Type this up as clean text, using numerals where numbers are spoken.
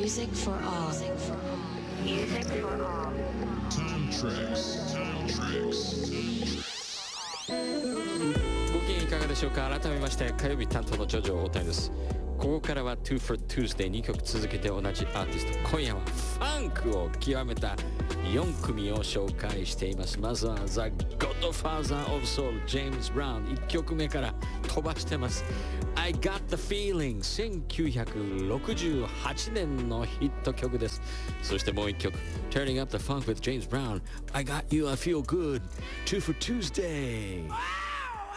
Music for all. Music for all. Time tracks. Time tracks. ご機嫌いかがでしょうか。改めまして火曜日担当のジョジョ大谷です。ここからは Two for Tuesday 2曲続けて同じアーティスト、今夜はファンクを極めた4組を紹介しています。まずは The Godfather of Soul ジェームズ・ブラウン、1曲目から飛ばしてます。 I Got the Feeling 1968年のヒット曲です。そしてもう1曲 Turning Up the Funk with James Brown I Got You I Feel Good Two for Tuesday